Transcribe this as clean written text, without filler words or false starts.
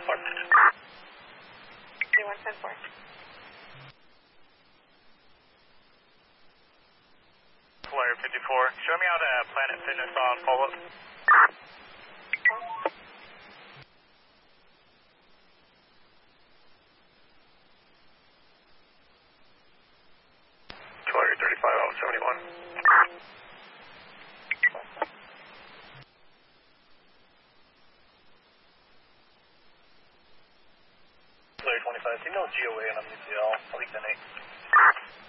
3110-4. Flyer 54, show me how to Planet Fitness on follow-up. Flyer 35 out 71. Flyer 25, signal GOA and I'm UCL, I'll be 10-8.